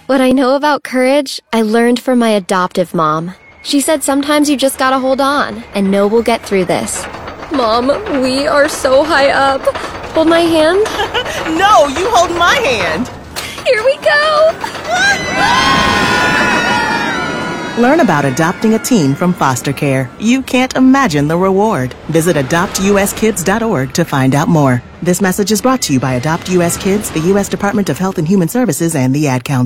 What I know about courage, I learned from my adoptive mom. She said sometimes you just gotta hold on and know we'll get through this. Mom, we are so high up. Hold my hand? No, you hold my hand. Here we go! Learn about adopting a teen from foster care. You can't imagine the reward. Visit adoptuskids.org to find out more. This message is brought to you by Adopt U.S. Kids, the U.S. Department of Health and Human Services, and the Ad Council.